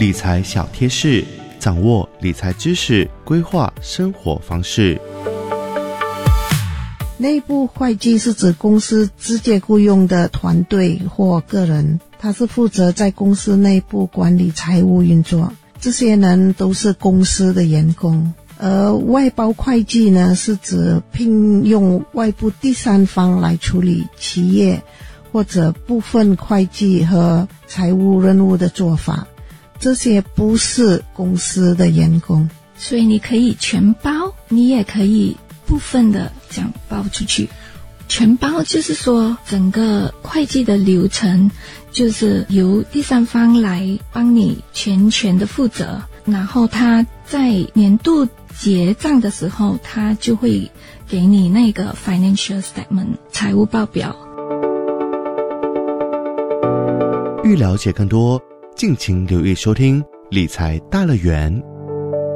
理财小贴士，掌握理财知识，规划生活方式。 内部会计是指公司直接雇佣的团队或个人，他是负责在公司内部管理财务运作，这些人都是公司的员工。而外包会计呢，是指聘用外部第三方来处理企业或者部分会计和财务任务的做法，这些不是公司的员工。 所以你可以全包，你也可以部分的这样包出去。全包就是说整个会计的流程就是由第三方来帮你全权的负责，然后他在年度结账的时候，他就会给你那个 financial statement 财务报表。 欲了解更多，敬请留意收听理财大乐园。